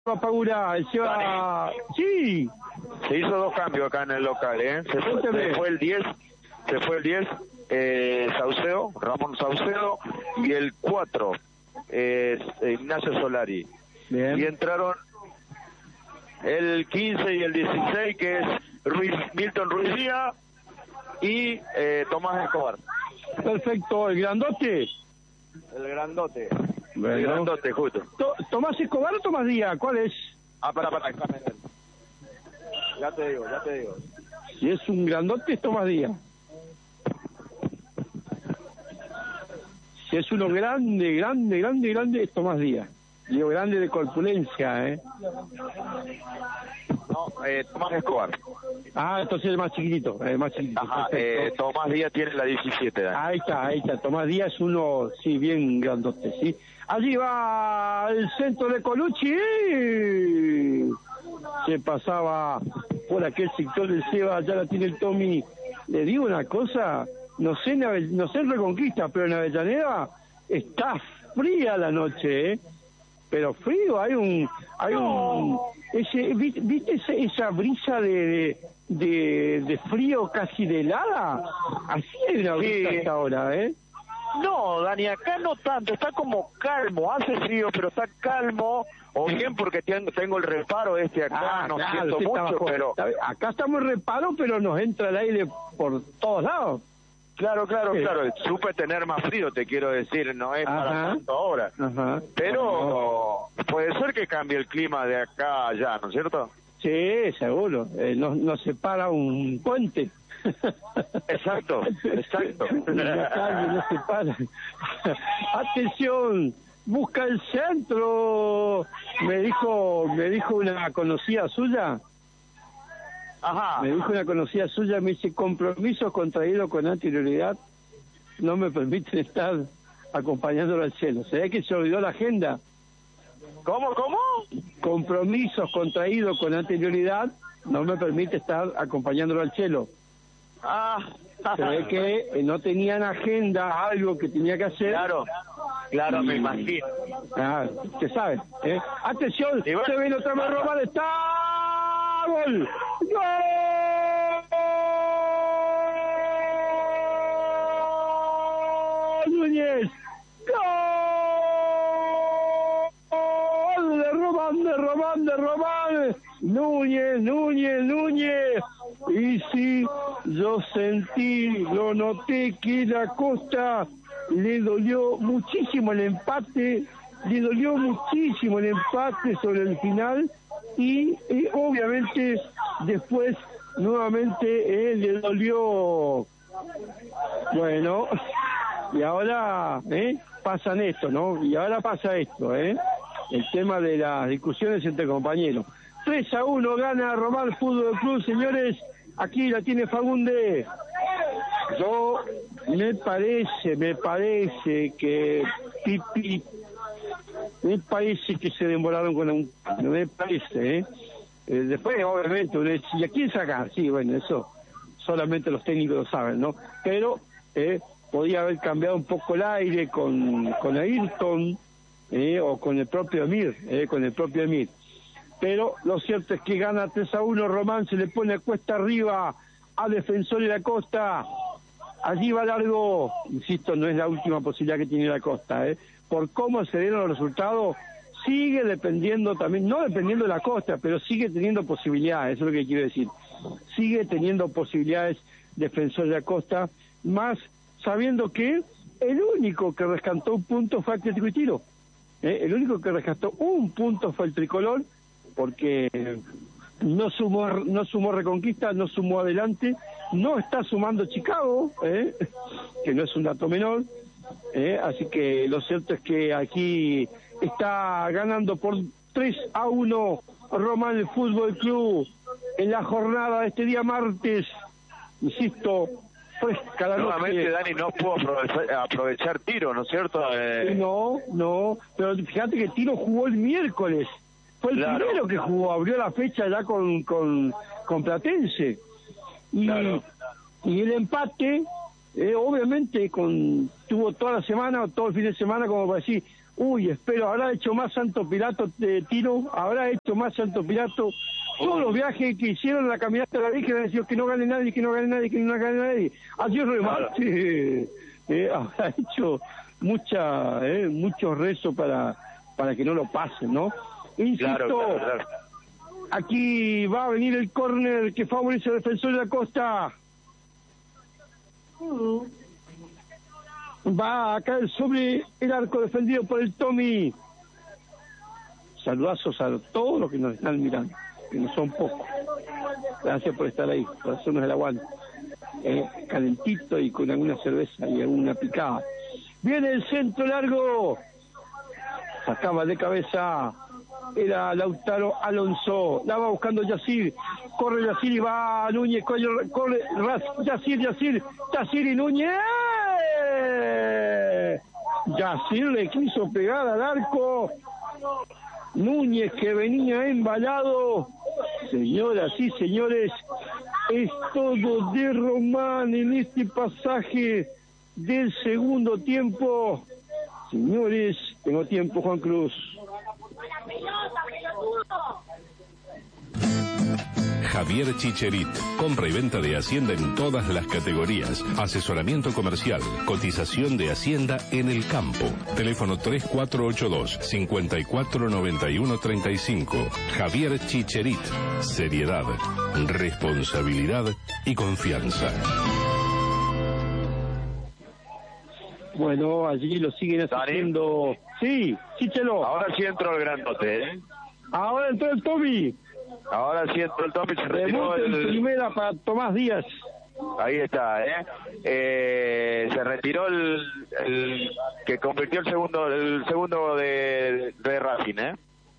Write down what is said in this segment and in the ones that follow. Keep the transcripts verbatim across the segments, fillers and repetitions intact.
Pagura, lleva... Sí. Se hizo dos cambios acá en el local, ¿eh? Se fue, se fue el diez, se fue el diez, eh, Saucedo, Ramón Saucedo, y el cuatro, eh, Ignacio Solari. Bien. Y entraron el quince y el dieciséis, que es Ruiz, Milton Ruiz Díaz y eh, Tomás Escobar. Perfecto, ¿el grandote? El grandote. Bueno. El grandote, justo. To ¿Tomás Escobar o Tomás Díaz? ¿Cuál es? Ah, para, para, examen. Ya te digo, ya te digo. Si es un grandote, es Tomás Díaz. Si es uno grande, grande, grande, grande, es Tomás Díaz. Digo, grande de corpulencia, ¿eh? No, eh, Tomás Escobar. Ah, entonces el más chiquitito, el más chiquitito. Ajá, eh, Tomás Díaz tiene la diecisiete. ¿eh? Ahí está, ahí está. Tomás Díaz es uno, sí, bien grandote, ¿sí? Allí va el centro de Colucci. Se pasaba por aquel sector del Seba, ya la tiene el Tommy. Le digo una cosa, no sé, no sé en Reconquista, pero en Avellaneda está fría la noche, ¿eh? Pero frío, hay un, hay un, ese, ¿viste esa, esa brisa de, de, de frío casi de helada? Así hay una brisa Sí. hasta ahora, ¿eh? No, Dani, acá no tanto, está como calmo, hace frío, pero está calmo, o bien porque tengo, tengo el reparo este acá, Ah, no claro, siento usted está mucho, bajo- pero... está bien. Acá estamos en reparo, pero nos entra el aire por todos lados. Claro, claro, Sí. claro, supe tener más frío, te quiero decir, no es para Ajá. tanto ahora, Ajá. pero puede ser que cambie el clima de acá a allá, ¿no es cierto? Sí, seguro. Eh, nos, nos separa un puente. Exacto, exacto. Y la calle nos separa. Atención, busca el centro. Me dijo, me dijo una conocida suya. Ajá. Me dijo una conocida suya, me dice, compromisos contraídos con anterioridad no me permiten estar acompañándolo al cielo. ¿Será que se olvidó la agenda? ¿Cómo, cómo? Compromisos contraídos con anterioridad no me permite estar acompañándolo al cielo. Ah, Se ve que eh, no tenían agenda, algo que tenía que hacer. claro, claro, me imagino. Ah, usted sabe, ¿eh? Atención, Y bueno, se viene otra vez Román, está... ¡Gol! ¡Gol! ¡Núñez! ¡Gol! De Román, de Román, de Román. Núñez, Núñez, Núñez. Y sí, yo sentí, lo noté que la Costa le dolió muchísimo el empate, le dolió muchísimo el empate sobre el final y, y obviamente después nuevamente eh, le dolió, bueno, y ahora eh, pasan esto, ¿no? Y ahora pasa esto, ¿eh? El tema de las discusiones entre compañeros. tres a uno gana Román Fútbol Club, señores. Aquí la tiene Fagunde. Yo, me parece, me parece que Pipi, me parece que se demoraron con un... Me parece, ¿eh? Eh, después, obviamente, uno dice, ¿y a quién sacar? Sí, bueno, eso solamente los técnicos lo saben, ¿no? Pero eh, podía haber cambiado un poco el aire con, con Ayrton, eh, o con el propio Emir, eh, con el propio Emir. Pero lo cierto es que gana tres a uno, Román se le pone cuesta arriba a Defensor de la Costa. Allí va largo, insisto, no es la última posibilidad que tiene la Costa, ¿eh? Por cómo se dieron los resultados, sigue dependiendo también, no dependiendo de la Costa, pero sigue teniendo posibilidades, eso es lo que quiero decir. Sigue teniendo posibilidades Defensor de la Costa, más sabiendo que el único que rescató un punto fue Atlético y Tiro. ¿eh? El único que rescató un punto fue el Tricolor, porque no sumó no sumó Reconquista, no sumó Adelante, no está sumando Chicago, ¿eh? que no es un dato menor, ¿eh? Así que lo cierto es que aquí está ganando por tres a uno Román Fútbol Club en la jornada de este día martes, insisto, fresca la Nuevamente noche. Dani no pudo aprovechar, aprovechar Tiro, ¿no es cierto? Eh... No, no, pero fíjate que Tiro jugó el miércoles. Fue el Claro. primero que jugó, abrió la fecha ya con, con, con Platense. Y, Claro. y el empate, eh, obviamente, con tuvo toda la semana, todo el fin de semana, como para decir, Uy, espero, habrá hecho más Santo Pilato de tiro, habrá hecho más Santo Pilato. Todos los viajes que hicieron la caminata de la Virgen han dicho que no gane nadie, que no gane nadie, que no gane nadie. Adiós remate. Eh, habrá hecho mucha, eh, mucho rezo para, para que no lo pasen, ¿no? Insisto, claro, claro, claro. Aquí va a venir el córner que favorece al Defensor de la Costa. Va a caer sobre el arco defendido por el Tommy. Saludazos a todos los que nos están mirando, que no son pocos. Gracias por estar ahí, por hacernos el aguante. Eh, calentito y con alguna cerveza y alguna picada. Viene el centro largo. Sacaba de cabeza. Era Lautaro Alonso. La va buscando Yacir. Corre Yacir y va Núñez. Corre, corre Yacir, Yacir. Yacir y Núñez. Yacir le quiso pegar al arco. Núñez, que venía embalado. Señoras y señores, es todo de Román en este pasaje del segundo tiempo. Señores, tengo tiempo, Juan Cruz. Javier Chicherit, compra y venta de Hacienda en todas las categorías, asesoramiento comercial, cotización de Hacienda en el campo. Teléfono tres cuatro ocho dos, cinco cuatro nueve uno tres cinco. Javier Chicherit, seriedad, responsabilidad y confianza. Bueno, allí lo siguen haciendo. Sí, Chichelo. Ahora sí entró el grandote, ¿eh? Ahora entró el Tommy. Ahora sí entró el Tommy, se retiró el... el... primera para Tomás Díaz. Ahí está, ¿eh? eh se retiró el, el que convirtió el segundo el segundo de, de Racing, ¿eh?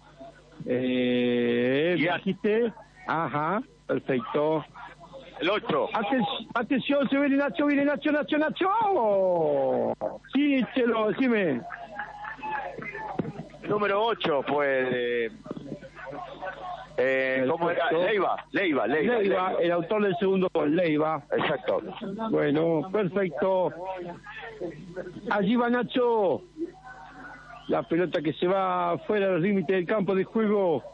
Eh, ¿Me dijiste? Ajá, perfecto. El ocho. Aten atención, se viene Nacho, viene Nacho, Nacho, Nacho. ¡Oh! Sí, Chelo, decime. Número ocho, pues... Eh, ¿Cómo era? Leiva, Leiva, Leiva, Leiva, Leiva, el autor del segundo gol, Leiva. Exacto. Bueno, perfecto. Allí va Nacho. La pelota que se va fuera de los límites del campo de juego.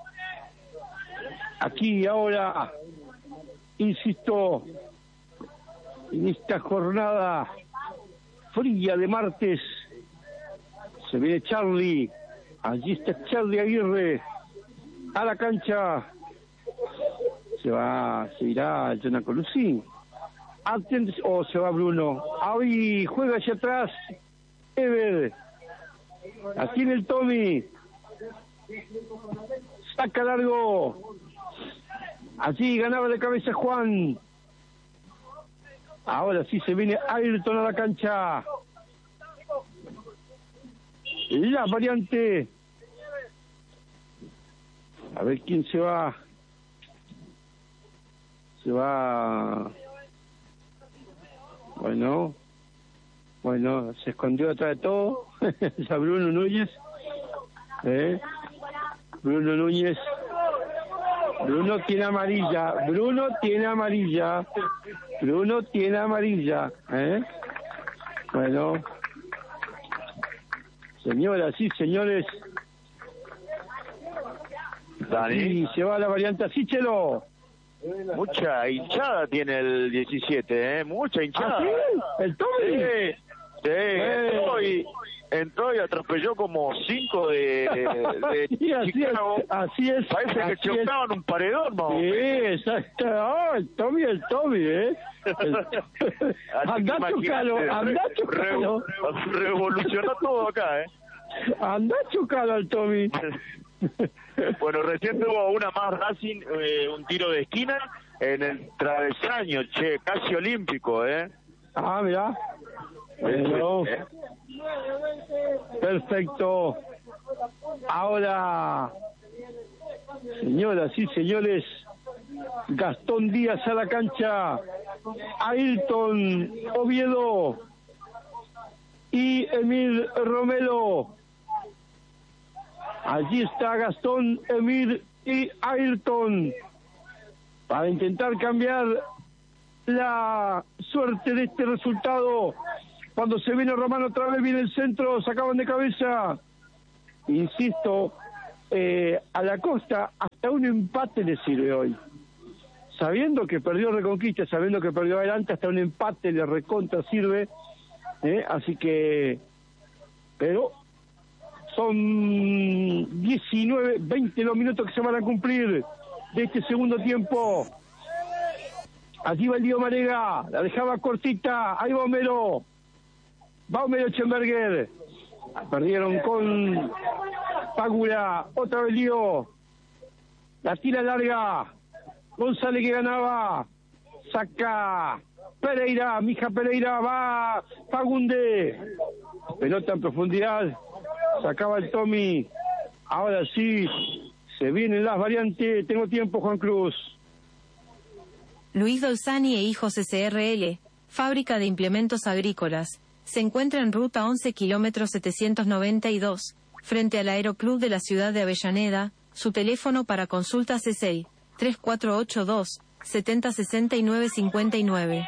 Aquí ahora, insisto, en esta jornada fría de martes, se viene Charlie. Allí está Charlie Aguirre. A la cancha se va, se irá Jonah Colusín o se va Bruno. Ahí juega hacia atrás Ever. Aquí en el Tommy, saca largo. Allí ganaba de cabeza Juan. Ahora sí se viene Ayrton a la cancha. La variante. A ver quién se va. Se va. Bueno. Bueno, se escondió atrás de todo. Es a Bruno Núñez. ¿Eh? Bruno Núñez. Bruno tiene amarilla. Bruno tiene amarilla. Bruno tiene amarilla. ¿Eh? Bueno. Señoras y señores. Dani. Y se va la variante así, Chelo. Mucha hinchada tiene el diecisiete, ¿eh? Mucha hinchada. ¿Ah, sí? ¿El Tommy? Sí, sí. Eh. Entró, y, entró y atropelló como cinco de, de sí, así Chicago. Es, así es. Parece así que chocaban un paredón, ¿no? Sí, exacto. Oh, el Tommy, el Tommy, ¿eh? Andá chocalo, andá chocalo. Re, revolucionó todo acá, ¿eh? Andá chocalo al Tommy. Bueno, recién tuvo una más Racing, eh, un tiro de esquina en el travesaño, che, casi olímpico, ¿eh? Ah, mirá. Bueno, ¿eh? Perfecto. Ahora, señoras y señores, Gastón Díaz a la cancha, Ayrton Oviedo y Emil Romero. Allí está Gastón, Emir y Ayrton para intentar cambiar la suerte de este resultado. Cuando se viene Román otra vez, viene el centro, sacaban de cabeza. insisto, eh, a la Costa hasta un empate le sirve hoy. Sabiendo que perdió Reconquista, sabiendo que perdió Adelante, hasta un empate le recontra sirve. ¿eh? Así que, pero son diecinueve, veinte los minutos que se van a cumplir de este segundo tiempo. Allí va el Lío Marega, la dejaba cortita, ahí va Homero, va Homero Schenberger, perdieron con Pagura, otra vez Lío, la tira larga, González que ganaba, saca Pereira, Mija Pereira, va Fagunde, pelota en profundidad, sacaba el Tommy, ahora sí, se vienen las variantes, tengo tiempo Juan Cruz. Luis Dolzani e Hijos S R L, fábrica de implementos agrícolas, se encuentra en ruta once kilómetros setecientos noventa y dos, frente al Aeroclub de la ciudad de Avellaneda. Su teléfono para consultas es el tres cuatro ocho dos, siete cero seis nueve cinco nueve.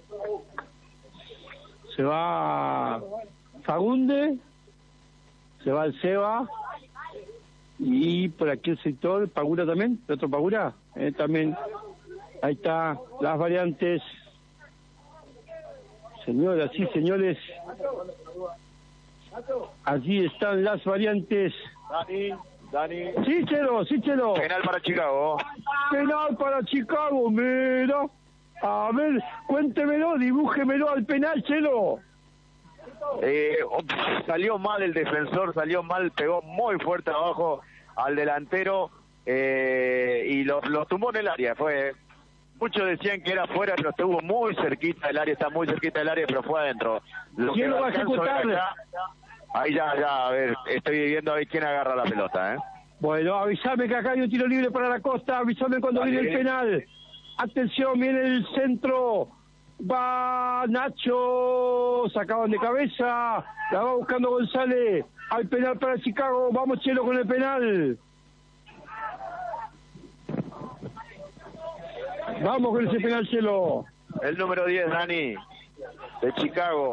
Se va Fagunde, se va el Seba, y por aquí el sector, Pagura también, el otro Pagura, eh, también. Ahí está, las variantes. Señoras y señores, allí están las variantes. Dani, Dani. Sí, Chelo, sí, Chelo. Penal para Chicago. Penal para Chicago, mira. A ver, cuéntemelo, dibújemelo al penal, Chelo. Eh, salió mal el defensor, salió mal, pegó muy fuerte abajo al delantero eh, y lo, lo tumbó en el área. Fue... Muchos decían que era afuera, pero estuvo muy cerquita del área, está muy cerquita del área, pero fue adentro. Lo ¿Quién lo va a ejecutar? Acá, ahí ya, ya, a ver, estoy viendo a ver quién agarra la pelota, ¿eh? Bueno, avísame que acá hay un tiro libre para la Costa, avísame cuando viene el penal. Atención, viene el centro, va Nacho, sacaban de cabeza, la va buscando González, al penal para Chicago, vamos Chelo con el penal. Vamos con ese penal, Chelo. El número diez, Dani, de Chicago.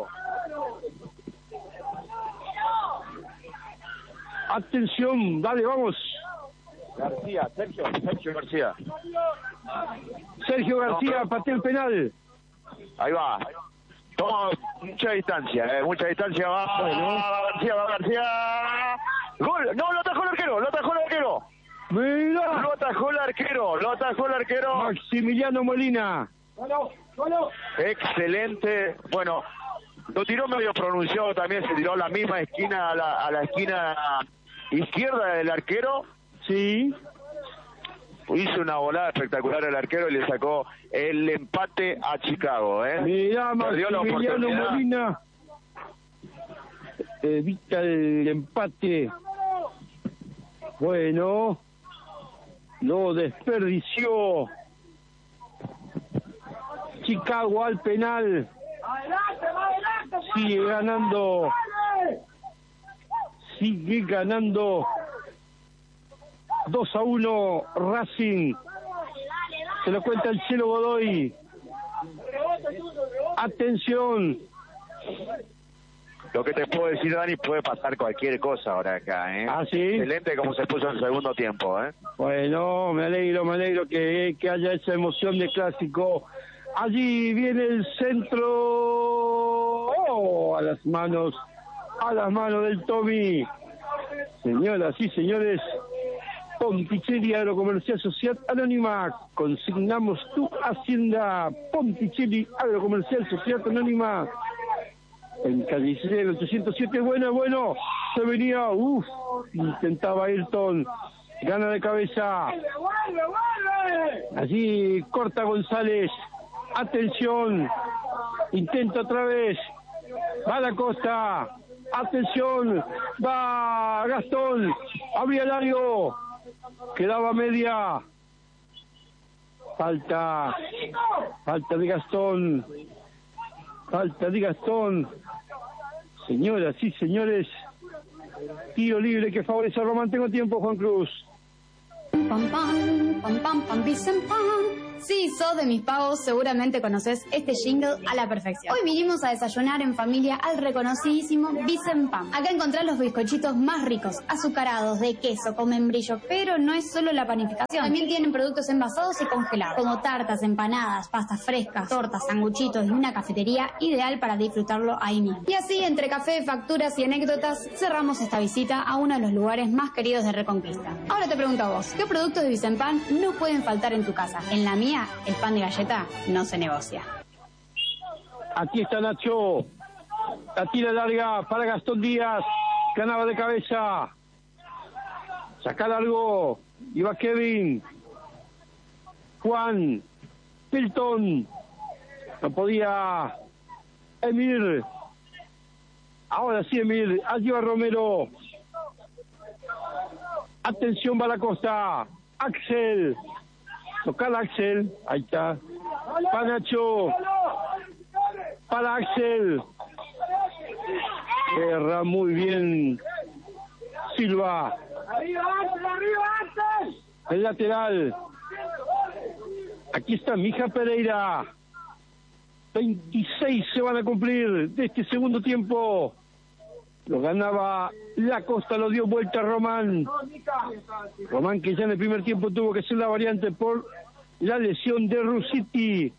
Atención, dale, vamos. García, Sergio, Sergio García. Sergio García, no, patea el penal. Ahí va. Toma mucha distancia, eh, mucha distancia. Va, bueno. va García, va García. Gol, no, lo atajó el arquero, lo atajó el arquero. Mira. Lo atajó el arquero, lo atajó el arquero. Maximiliano Molina. Excelente. Bueno, lo tiró medio pronunciado también, se tiró a la misma esquina, a la, a la esquina izquierda del arquero. Sí. Hizo una volada espectacular el arquero y le sacó el empate a Chicago, ¿eh? Mirá, Maximiliano Molina evita el empate. Bueno, lo desperdició Chicago al penal. Sigue ganando. Sigue ganando dos a uno Racing. Se lo cuenta el Chelo Godoy. Atención. Lo que te puedo decir, Dani, puede pasar cualquier cosa ahora acá, ¿eh? ¿Ah, sí? Excelente como se puso en el segundo tiempo, ¿eh? Bueno, me alegro, me alegro que, que haya esa emoción de clásico. Allí viene el centro. Oh, a las manos, a las manos del Tommy. Señoras y señores, Ponticelli Agrocomercial Sociedad Anónima. Consignamos tu hacienda. Ponticelli Agrocomercial Sociedad Anónima. En calle dieciséis, ochocientos siete, bueno, bueno, se venía, uff, intentaba Ayrton, gana de cabeza. Allí corta González, atención, intenta otra vez, va la Costa, atención, va Gastón, abría largo, quedaba media, falta, falta de Gastón, falta de Gastón. Señoras y señores, tiro libre que favorece a Román. Tengo tiempo, Juan Cruz. Pam, pam, pam, pam, pam, pam, Si sos de mis pagos, seguramente conoces este jingle a la perfección. Hoy vinimos a desayunar en familia al reconocidísimo Vicen Pan. Acá encontrás los bizcochitos más ricos, azucarados, de queso, con membrillo, pero no es solo la panificación. También tienen productos envasados y congelados, como tartas, empanadas, pastas frescas, tortas, sanguchitos y una cafetería ideal para disfrutarlo ahí mismo. Y así, entre café, facturas y anécdotas, cerramos esta visita a uno de los lugares más queridos de Reconquista. Ahora te pregunto a vos, ¿qué productos de Vicen Pan no pueden faltar en tu casa? En la mía, el pan de galleta no se negocia. Aquí está Nacho. La tira larga para Gastón Díaz. Ganaba de cabeza. Saca largo. Iba Kevin. Juan. Pilton. No podía. Emir. Ahora sí, Emir. Allí va Romero. Atención, va la costa. Axel. Tocar Axel, ahí está. Para Nacho. Para Axel. Erra muy bien. Silva. Arriba, Axel, arriba, Axel. El lateral. Aquí está Mija Pereira. veintiséis se van a cumplir de este segundo tiempo. Lo ganaba La Costa, lo dio vuelta Román. Román que ya en el primer tiempo tuvo que hacer la variante por la lesión de Rusiti.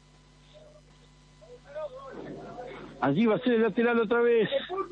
Allí va a ser el lateral otra vez.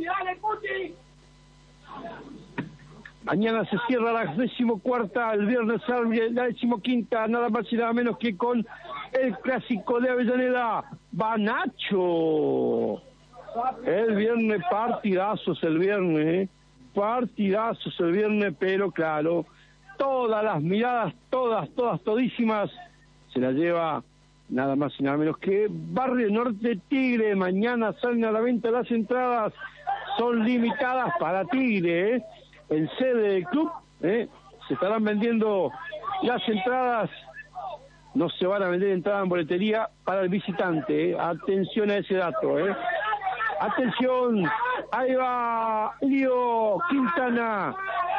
Mañana se cierra la decimocuarta, el viernes la decimoquinta, nada más y nada menos que con el clásico de Avellaneda. Va Nacho. El viernes, partidazos el viernes, ¿eh? partidazos el viernes, pero claro, todas las miradas, todas, todas, todísimas, se las lleva nada más y nada menos que Barrio Norte Tigre. Mañana salen a la venta las entradas, son limitadas para Tigre, ¿eh? En sede del club, ¿eh? Se estarán vendiendo las entradas, no se van a vender entradas en boletería para el visitante, ¿eh? Atención a ese dato, ¿eh? Atención, ahí va Lío Quintana.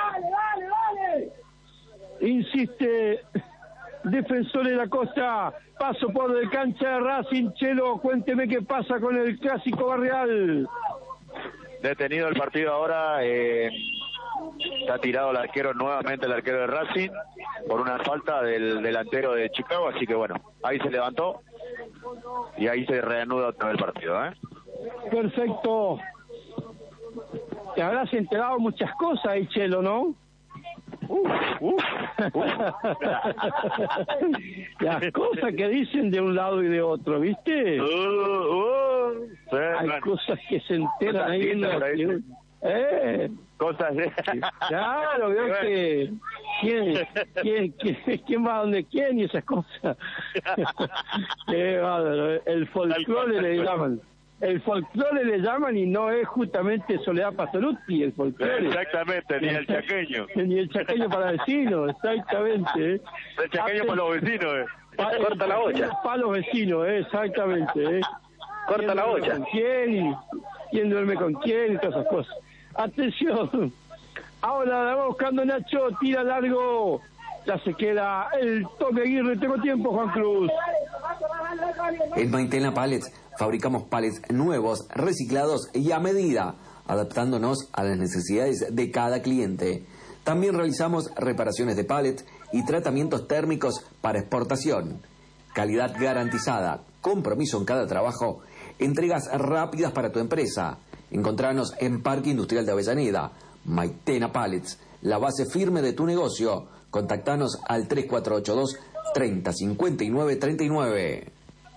Insiste, Defensor de la Costa, paso por de cancha de Racing. Chelo, cuénteme qué pasa con el clásico barrial. Detenido el partido ahora, eh, está tirado el arquero, nuevamente el arquero de Racing, por una falta del delantero de Chicago, así que bueno, ahí se levantó y ahí se reanuda otra vez el partido, ¿eh? Perfecto. Te habrás enterado muchas cosas ahí, Chelo, ¿no? Uf, uf, uf. Las cosas que dicen de un lado y de otro, ¿viste? Uh, uh, sí, Hay bueno. cosas que se enteran ahí en la... Eh, cosas de... Claro, veo bueno. que... ¿Quién, quién, quién, quién va a donde quién y esas cosas? Qué bárbaro, el folclore le llaman. El folclore le llaman y no es justamente Soledad Pastorutti, el folclore. Exactamente, ni el chaqueño. Ni el chaqueño para vecinos, exactamente. ¿eh? El chaqueño para los vecinos, eh. Pa, Corta la olla. Para los vecinos, eh, exactamente. ¿eh? Corta la olla. ¿Con quién? Y quién duerme con quién y todas esas cosas. Atención. Ahora la va buscando Nacho, tira largo. Ya se queda el toque Aguirre. Tengo tiempo, Juan Cruz. En Maitena Pallets fabricamos pallets nuevos, reciclados y a medida, adaptándonos a las necesidades de cada cliente. También realizamos reparaciones de pallets y tratamientos térmicos para exportación. Calidad garantizada, compromiso en cada trabajo, entregas rápidas para tu empresa. Encontranos en Parque Industrial de Avellaneda. Maitena Pallets, la base firme de tu negocio. Contactanos al tres cuatro ocho dos, treinta, cincuenta y nueve, treinta y nueve.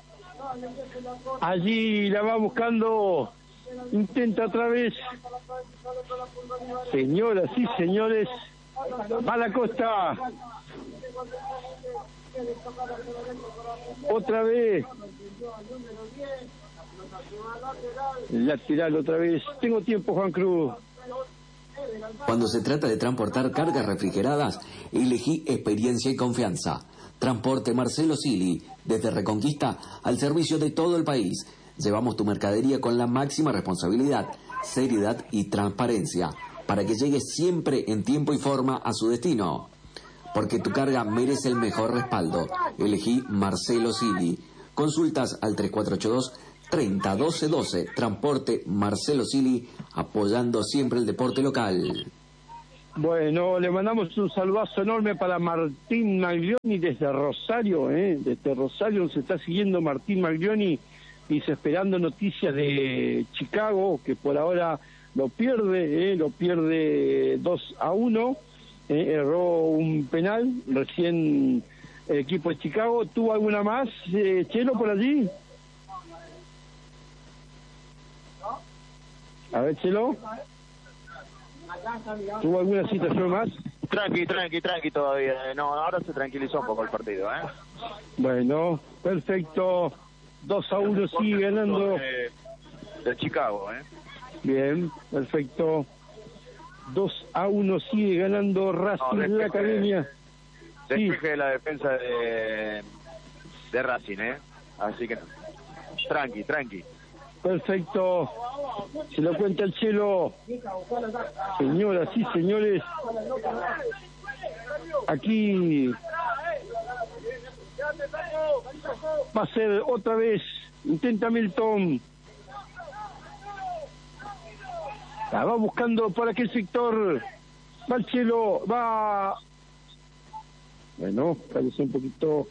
Allí la va buscando, intenta otra vez. Señoras y señores, a la Costa. Otra vez. Lateral otra vez. Tengo tiempo, Juan Cruz. Cuando se trata de transportar cargas refrigeradas, elegí experiencia y confianza. Transporte Marcelo Sili, desde Reconquista al servicio de todo el país. Llevamos tu mercadería con la máxima responsabilidad, seriedad y transparencia, para que llegue siempre en tiempo y forma a su destino. porque tu carga merece el mejor respaldo. Elegí Marcelo Sili. Consultas al tres cuatro ocho dos, tres cero uno dos uno dos. Transporte Marcelo Sili, apoyando siempre el deporte local. Bueno, le mandamos un saludazo enorme para Martín Maglioni desde Rosario, ¿eh? Desde Rosario se está siguiendo Martín Maglioni, dice esperando noticias de Chicago, que por ahora lo pierde, ¿eh? Lo pierde dos a uno, ¿eh? Erró un penal, recién el equipo de Chicago. ¿Tuvo alguna más, eh, Chelo, por allí? A ver, Chelo. ¿Tuvo alguna situación más? Tranqui, tranqui, tranqui todavía. No, ahora se tranquilizó un poco el partido, ¿eh? Bueno, perfecto. dos a uno sigue ganando. De, de Chicago, ¿eh? Bien, perfecto. dos a uno sigue ganando Racing no, de la Academia. Despeje sí. de la defensa de, de Racing, ¿eh? Así que tranqui, tranqui. Perfecto. Se lo cuenta el Chelo. Señoras y señores, aquí va a ser otra vez. Intenta Milton. La va buscando por aquel sector. Va el Chelo. Va. Bueno, parece un poquito.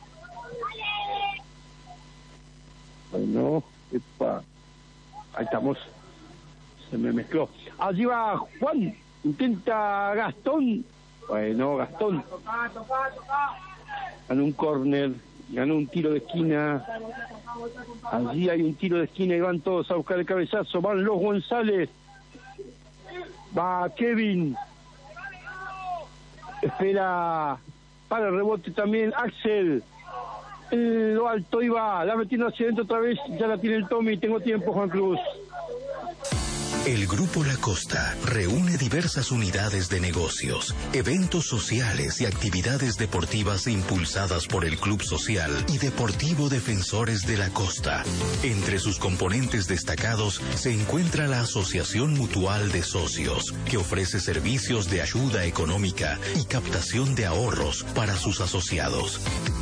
Bueno, epa. Ahí estamos. Se me mezcló. Allí va Juan. Intenta Gastón. Bueno, Gastón. Ganó un córner. Ganó un tiro de esquina. Allí hay un tiro de esquina y van todos a buscar el cabezazo. Van los González. Va Kevin. Espera para el rebote también Axel. En lo alto iba, la metiendo hacia adentro otra vez, ya la tiene el Tommy. Tengo tiempo, Juan Cruz. El Grupo La Costa reúne diversas unidades de negocios, eventos sociales y actividades deportivas impulsadas por el Club Social y Deportivo Defensores de la Costa. Entre sus componentes destacados se encuentra la Asociación Mutual de Socios, que ofrece servicios de ayuda económica y captación de ahorros para sus asociados.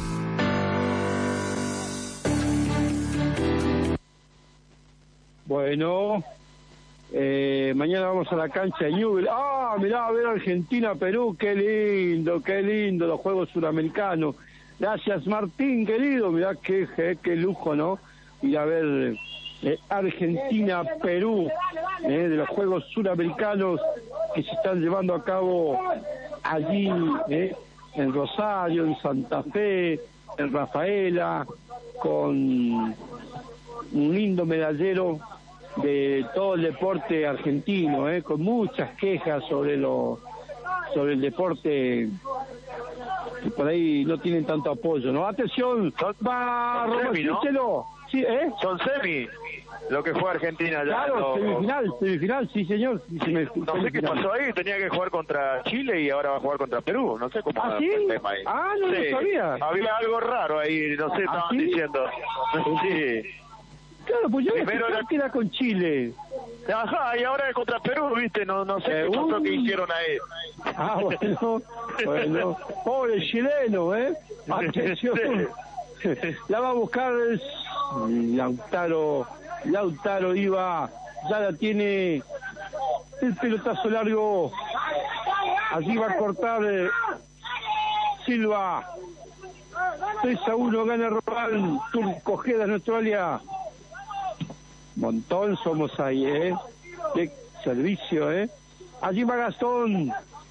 Bueno, eh, mañana vamos a la cancha de Newell. Ah, mirá, a ver Argentina-Perú, qué lindo, qué lindo los Juegos Suramericanos. Gracias, Martín, querido, mirá qué, qué, qué lujo, ¿no? Ir a ver eh, Argentina-Perú, eh, de los Juegos Suramericanos que se están llevando a cabo allí, eh, en Rosario, en Santa Fe, en Rafaela, con un lindo medallero de todo el deporte argentino, ¿eh? Con muchas quejas sobre lo sobre el deporte que por ahí no tienen tanto apoyo, ¿no? Atención, va Romero, sí, ¿eh? Son semi, lo que fue Argentina ya. Claro, no... semifinal, semifinal, sí señor. Sí, me... No sé qué pasó ahí, tenía que jugar contra Chile y ahora va a jugar contra Perú, no sé cómo ¿Ah, sí? el tema ahí. Ah, no sí. lo sabía. Había algo raro ahí, no sé, ¿Ah, estaban sí? diciendo. Sí. Claro, pues yo Primero era... que era con Chile. Ajá, y ahora es contra Perú, viste, no no sé eh, qué pasó uh... que hicieron ahí. Ah, bueno, bueno, pobre chileno, ¿eh? Atención. La va a buscar Lautaro, Lautaro iba, ya la tiene, el pelotazo largo, allí va a cortar eh, Silva, tres a uno gana Roland, Turco Ojeda en Australia. Montón somos ahí, ¿eh? Qué servicio, ¿eh? Allí va Gastón.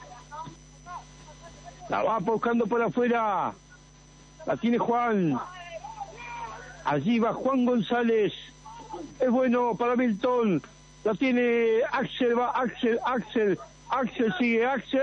La va buscando por afuera. La tiene Juan. Allí va Juan González. Es bueno para Milton. La tiene Axel, va Axel, Axel. Axel sigue, Axel.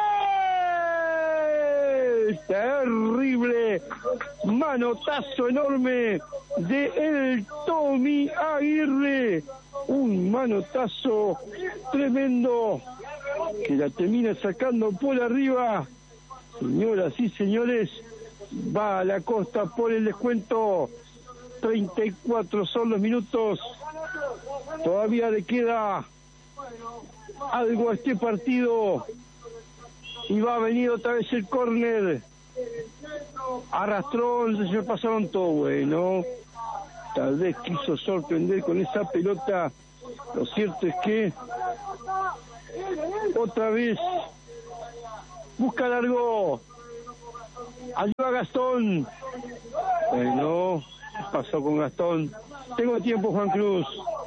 Terrible manotazo enorme de el Tommy Aguirre, un manotazo tremendo que la termina sacando por arriba. Señoras y señores, va a la Costa por el descuento. Treinta y cuatro son los minutos, todavía le queda algo a este partido. Y va a venir otra vez el córner. Arrastró, se me pasaron todo bueno. Tal vez quiso sorprender con esa pelota. Lo cierto es que otra vez busca largo. Ayuda a Gastón. Bueno, pasó con Gastón. Tengo tiempo, Juan Cruz.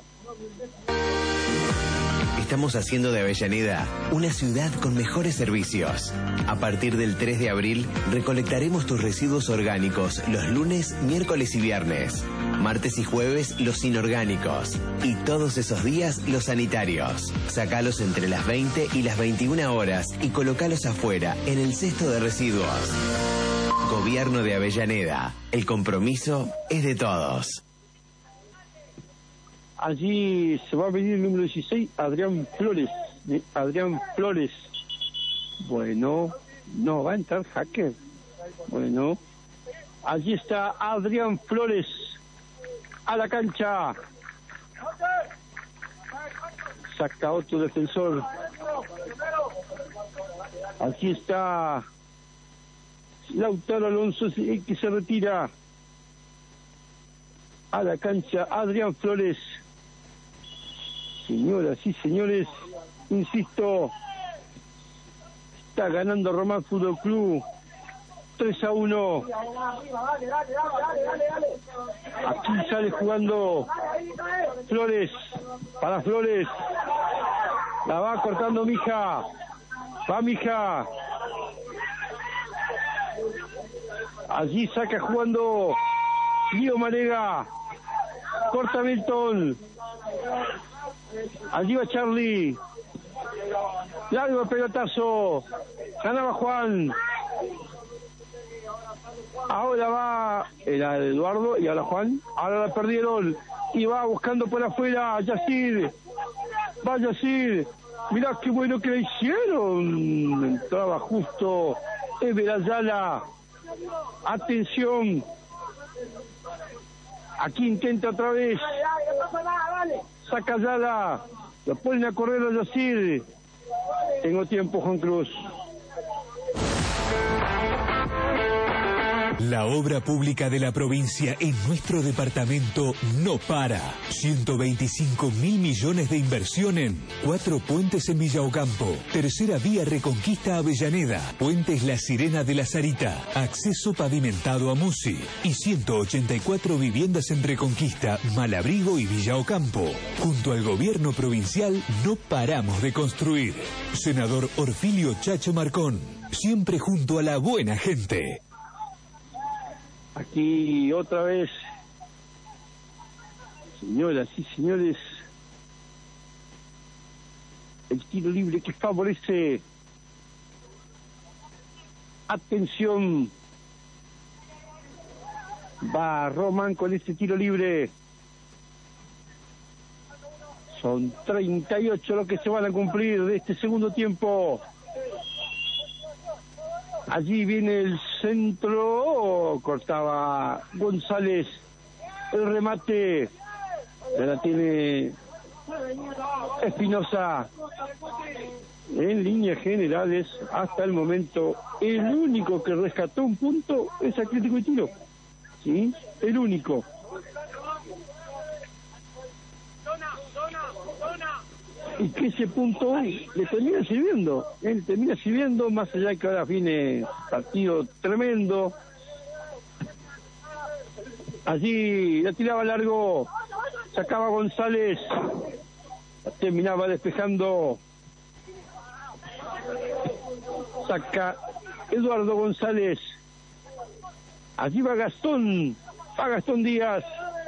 Estamos haciendo de Avellaneda una ciudad con mejores servicios. A partir del tres de abril, recolectaremos tus residuos orgánicos los lunes, miércoles y viernes. Martes y jueves, los inorgánicos. Y todos esos días, los sanitarios. Sacalos entre las veinte y las veintiuna horas y colocalos afuera, en el cesto de residuos. Gobierno de Avellaneda. El compromiso es de todos. Allí se va a venir el número dieciséis, Adrián Flores. Adrián Flores. Bueno, no va a entrar Hacker. Bueno, allí está Adrián Flores. A la cancha. Saca otro defensor. Aquí está Lautaro Alonso, que se retira. A la cancha Adrián Flores. Señoras y señores, insisto, está ganando Román Fútbol Club tres a uno. Aquí sale jugando Flores, para Flores. La va cortando Mija. Va Mija. Allí saca jugando Lío Marega. Corta Milton. Allí va Charlie. Largo pelotazo. Ganaba Juan. Ahora va, era Eduardo y ahora Juan. Ahora la perdieron. Y va buscando por afuera Yacir. Va Yacir. Mirá qué bueno que le hicieron. Entraba justo Ever Ayala. Atención. Aquí intenta otra vez. Saca Ayala. Lo ponen a correr a Yacir. Tengo tiempo, Juan Cruz. La obra pública de la provincia en nuestro departamento no para. ciento veinticinco mil millones de inversión en cuatro puentes en Villa Ocampo, tercera vía Reconquista Avellaneda, puentes La Sirena de la Sarita, acceso pavimentado a Musi y ciento ochenta y cuatro viviendas en Reconquista, Malabrigo y Villa Ocampo. Junto al gobierno provincial no paramos de construir. Senador Orfilio Chacho Marcón, siempre junto a la buena gente. Aquí otra vez, señoras y señores, el tiro libre que favorece. Atención, va Román con este tiro libre. Son treinta y ocho los que se van a cumplir de este segundo tiempo. Allí viene el centro, cortaba González, el remate, ya la tiene Espinosa. En líneas generales, hasta el momento, el único que rescató un punto es Atlético y Tiro, ¿sí? El único. Y que ese punto le termina sirviendo, él termina sirviendo, más allá de que ahora viene partido tremendo. Allí la tiraba largo, sacaba González, terminaba despejando, saca Eduardo González. Allí va Gastón, va Gastón Díaz,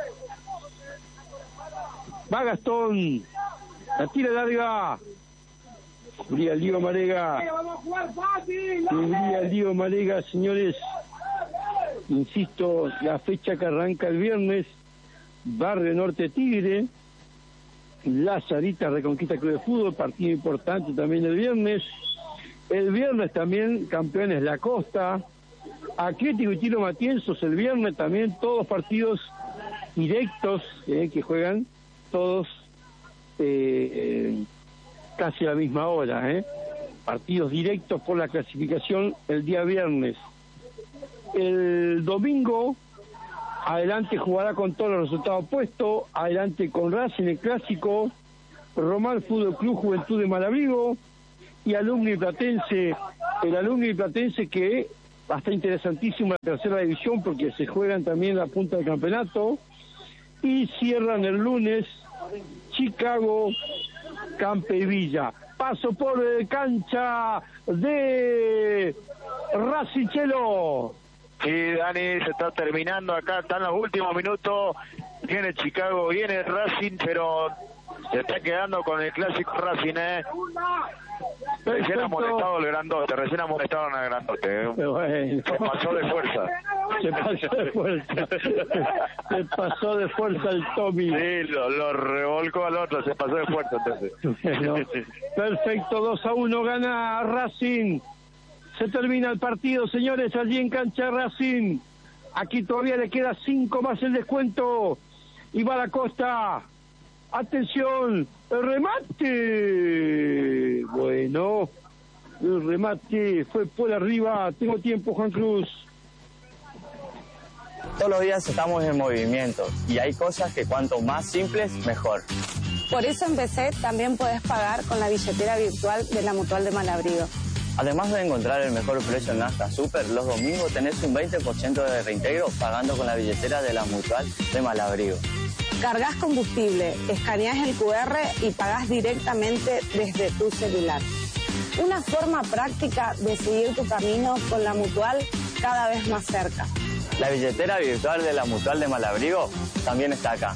va Gastón. La tira larga. Cubría el Lío Marega. Cubría el Lío Marega, señores. Insisto, la fecha que arranca el viernes. Barrio Norte Tigre. La Sarita Reconquista Club de Fútbol. Partido importante también el viernes. El viernes también campeones La Costa. Atlético y Tiro Matienzos el viernes también. Todos partidos directos eh, que juegan todos. Eh, eh, casi a la misma hora, ¿eh? partidos directos por la clasificación el día viernes. El domingo, Adelante jugará con todos los resultados puestos, Adelante con Racing, el clásico, Román Fútbol Club Juventud de Malabrigo y Alumni Platense, el Alumni Platense que va a estar interesantísimo la tercera división porque se juegan también la punta del campeonato, y cierran el lunes Chicago, Campevilla. Paso por eh, cancha de Racing, Chelo. Sí, Dani, se está terminando acá, están los últimos minutos, viene Chicago, viene Racing, pero se está quedando con el clásico Racing, ¿eh? Recién ha molestado el grandote, recién ha molestado al grandote, ¿eh? Bueno. Se pasó de fuerza. Se pasó de fuerza. Se pasó de fuerza el Tommy. Sí, lo, lo revolcó al otro, se pasó de fuerza entonces. Bueno, perfecto, dos a uno gana Racing. Se termina el partido, señores, allí en cancha Racing. Aquí todavía le queda cinco más el descuento. Y va la Costa. Atención, el remate. Bueno, el remate fue por arriba. Tengo tiempo, Juan Cruz. Todos los días estamos en movimiento y hay cosas que cuanto más simples, mejor. Por eso en B C también puedes pagar con la billetera virtual de la Mutual de Malabrigo. Además de encontrar el mejor precio en Nafta Super, los domingos tenés un veinte por ciento de reintegro pagando con la billetera de la Mutual de Malabrigo. Cargas combustible, escaneás el cu erre y pagás directamente desde tu celular. Una forma práctica de seguir tu camino con la Mutual cada vez más cerca. La billetera virtual de la Mutual de Malabrigo también está acá.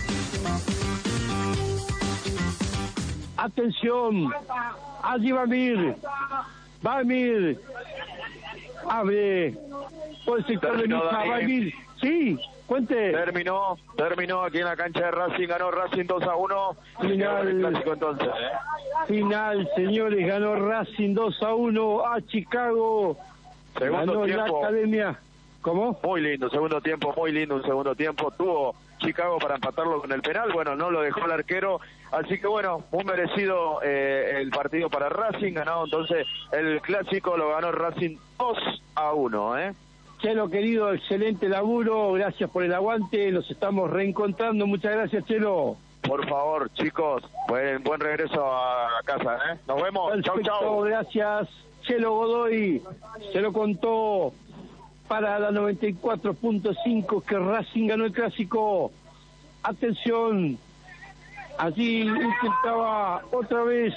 Atención, allí va Mir, va Mir, abre por el sector de Misa, va Mir, sí, cuente. Terminó, terminó aquí en la cancha de Racing, ganó Racing dos a uno. Final, clásico entonces, ¿eh? Final, señores, ganó Racing dos a uno a Chicago. Segundo ganó tiempo. La Academia. ¿Cómo? Muy lindo, segundo tiempo, muy lindo un segundo tiempo. Tuvo Chicago para empatarlo con el penal, bueno, no lo dejó el arquero, así que bueno, muy merecido eh, el partido para Racing, ganado entonces el clásico, lo ganó Racing dos a uno, ¿eh? Chelo, querido, excelente laburo, gracias por el aguante, nos estamos reencontrando, muchas gracias, Chelo. Por favor, chicos, buen, buen regreso a casa, ¿eh? Nos vemos, chau, chau. Gracias, Chelo Godoy, se lo contó para la noventa y cuatro punto cinco que Racing ganó el clásico. Atención, allí intentaba otra vez,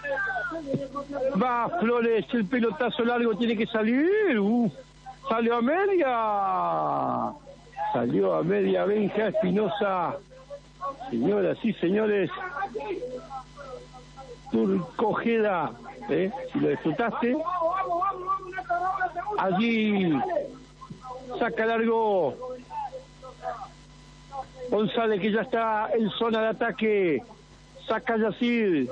va Flores, el pelotazo largo tiene que salir, uh, salió a media, salió a media Benja Espinosa, señoras y señores, Turcojeda, ¿eh? Si lo disfrutaste, allí saca largo González, que ya está en zona de ataque, saca Yacir,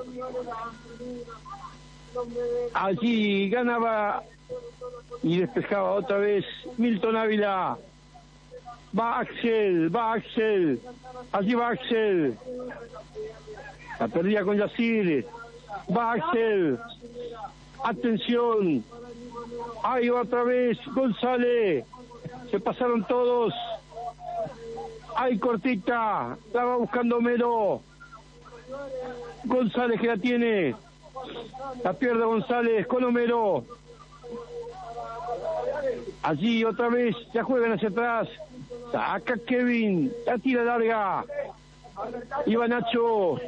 allí ganaba y despejaba otra vez Milton Ávila, va Axel, va Axel, allí va Axel, la perdía con Yacir, va Axel, atención, ahí va otra vez González, se pasaron todos, ahí cortita, la va buscando Mero, González que la tiene, la pierde González con Homero, allí otra vez, ya juegan hacia atrás, saca Kevin, la tira larga, iba Nacho,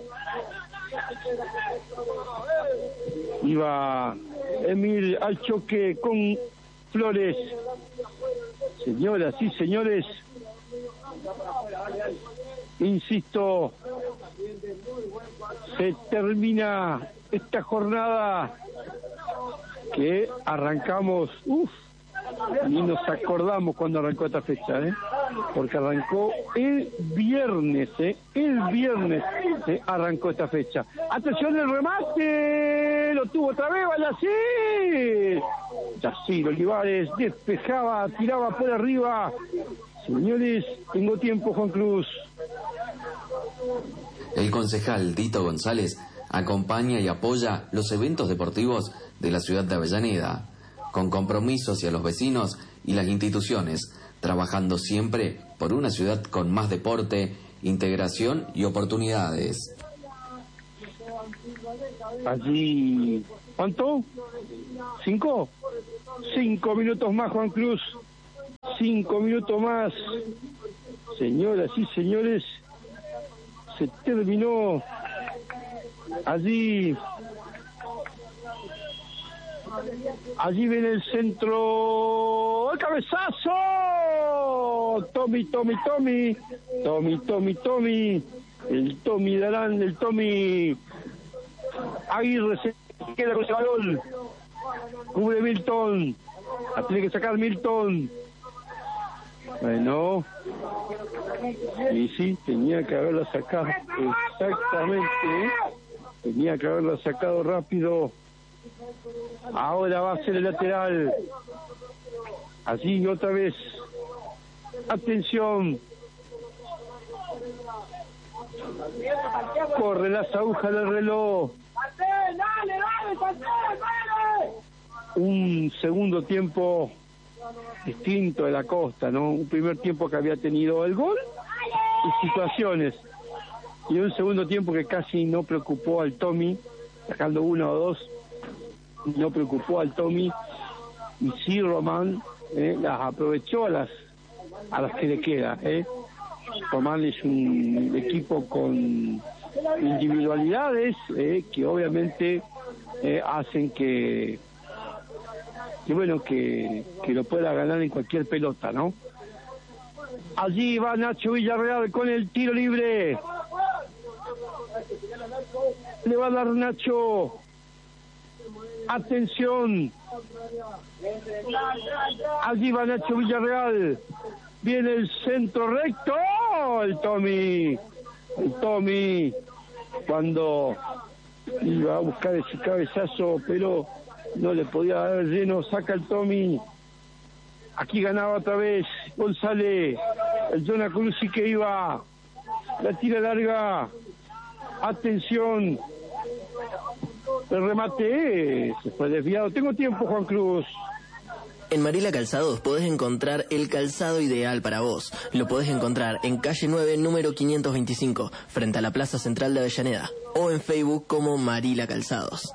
iba Emil al choque con Flores. Señoras y señores, insisto, se termina esta jornada que arrancamos, uff, ni nos acordamos cuando arrancó esta fecha, ¿eh? Porque arrancó el viernes, ¿eh? El viernes ¿eh? arrancó esta fecha. Atención, el remate, lo tuvo otra vez, vaya así. Yacir Olivares despejaba, tiraba por arriba. Señores, tengo tiempo, Juan Cruz. El concejal Dito González acompaña y apoya los eventos deportivos de la ciudad de Avellaneda, con compromiso hacia los vecinos y las instituciones, trabajando siempre por una ciudad con más deporte, integración y oportunidades. Allí, ¿cuánto? ¿Cinco? Cinco minutos más, Juan Cruz. Cinco minutos más. Señoras y señores, se terminó allí. Allí viene el centro. ¡El cabezazo! Tommy, Tommy, Tommy. Tommy, Tommy, Tommy. El Tommy Darán, el Tommy Aguirre se queda con ese balón. Cubre Milton. La tiene que sacar Milton. Bueno. Y sí, tenía que haberla sacado. Exactamente. Tenía que haberla sacado rápido. Ahora va a ser el lateral. Allí otra vez. Atención. Corre las agujas del reloj. Un segundo tiempo distinto de la Costa, ¿no? Un primer tiempo que había tenido el gol y situaciones. Y un segundo tiempo que casi no preocupó al Tommy, sacando uno o dos, no preocupó al Tommy. Y sí, Román eh, las aprovechó a las a las que le queda. Eh. Román es un equipo con individualidades eh, que obviamente eh, hacen que, que bueno que, que lo pueda ganar en cualquier pelota, ¿no? Allí va Nacho Villarreal con el tiro libre. Le va a dar Nacho. Atención. Allí va Nacho Villarreal. Viene el centro recto. ¡Oh! El Tommy. El Tommy. Cuando iba a buscar ese cabezazo, pero no le podía dar lleno. Saca el Tommy. Aquí ganaba otra vez González. El Jonah Colucci que iba. La tira larga. Atención. El remate se fue desviado. Tengo tiempo, Juan Cruz. En Marila Calzados podés encontrar el calzado ideal para vos. Lo podés encontrar en calle nueve, número quinientos veinticinco, frente a la Plaza Central de Avellaneda, o en Facebook como Marila Calzados.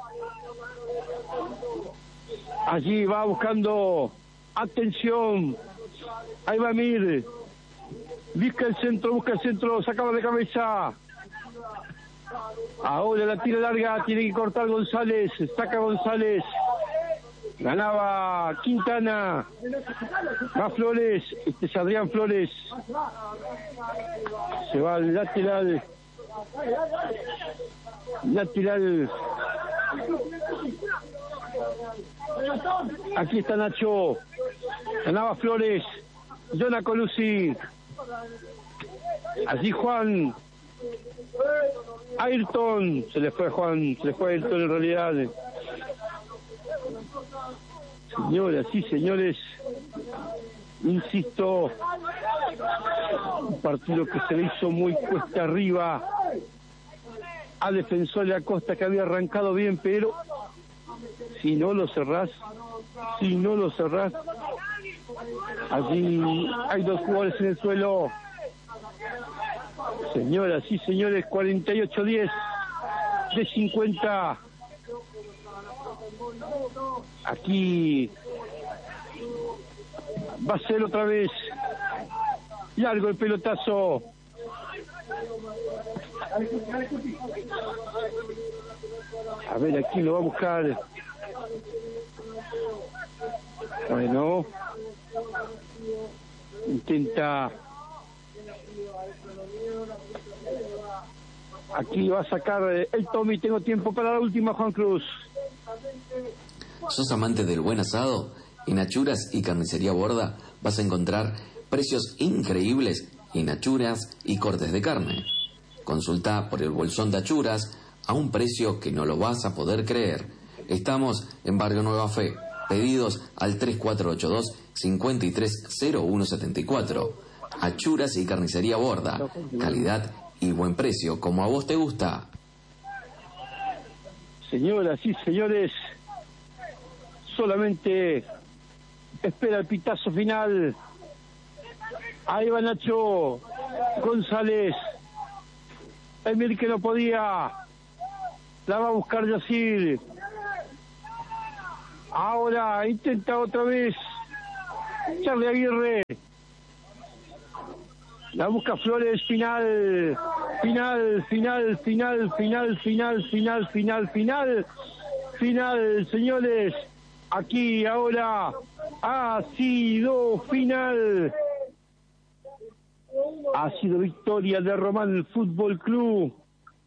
Allí va buscando. Atención. Ahí va Mir. Busca el centro, busca el centro, sacaba de cabeza. Ahora la tira larga, tiene que cortar González, saca González. Ganaba Quintana. Va Flores, este es Adrián Flores. Se va al lateral. Lateral. Aquí está Nacho. Ganaba Flores. Jonah Colucci. Allí Juan. Ayrton. Se le fue Juan. Se le fue Ayrton en realidad. Señoras y señores, insisto, un partido que se le hizo muy cuesta arriba a Defensor de la Costa, que había arrancado bien, pero si no lo cerrás, si no lo cerrás, allí hay dos jugadores en el suelo. Señoras y señores, cuarenta y ocho diez de cincuenta. Aquí va a ser otra vez largo el pelotazo. A ver, aquí lo va a buscar. Bueno, intenta. Aquí va a sacar el Tommy. Tengo tiempo para la última, Juan Cruz. ¿Sos amante del buen asado? En Achuras y Carnicería Borda vas a encontrar precios increíbles en achuras y cortes de carne. Consulta por el bolsón de achuras a un precio que no lo vas a poder creer. Estamos en Barrio Nueva Fe. Pedidos al tres cuatro ocho dos, cinco tres cero uno siete cuatro. Achuras y Carnicería Borda. Calidad y buen precio, como a vos te gusta. Señoras y señores, solamente espera el pitazo final. Ahí va Nacho González. Emir que no podía. La va a buscar Yacir. Ahora intenta otra vez Charlie Aguirre. La busca Flores, final, final, final, final, final, final, final, final, final, final, señores. Aquí ahora ha sido final. Ha sido victoria de Román Fútbol Club.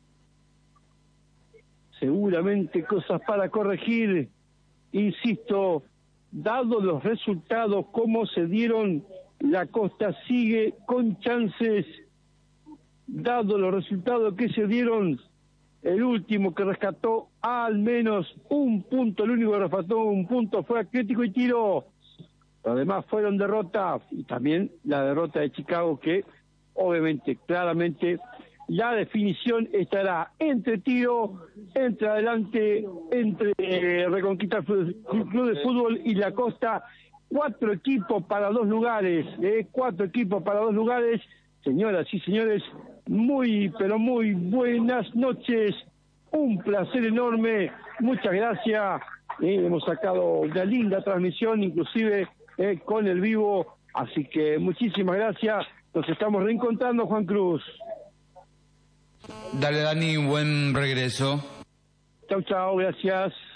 Seguramente cosas para corregir. Insisto, dado los resultados como se dieron, la Costa sigue con chances. Dado los resultados que se dieron, el último que rescató al menos un punto, el único que rescató un punto fue Atlético y Tiro. Los demás fueron derrotas, y también la derrota de Chicago, que obviamente, claramente, la definición estará entre Tiro, entre Adelante, entre eh, Reconquista Club de Fútbol y La Costa. Cuatro equipos para dos lugares, eh, cuatro equipos para dos lugares. Señoras y señores, muy, pero muy buenas noches. Un placer enorme. Muchas gracias. Eh, hemos sacado una linda transmisión, inclusive eh, con el vivo. Así que muchísimas gracias. Nos estamos reencontrando, Juan Cruz. Dale, Dani, buen regreso. Chau, chau, gracias.